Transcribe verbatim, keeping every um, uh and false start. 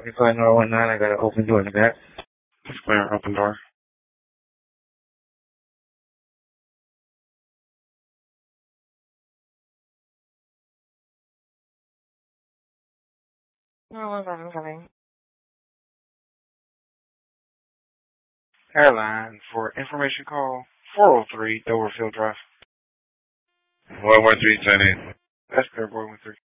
Flight nine one nine, I got an open door in the back. It's clear, open door. No, I'm coming. Airline, for information call, four oh three Doverfield Drive. one one three ten eight. That's clear, boy, one three.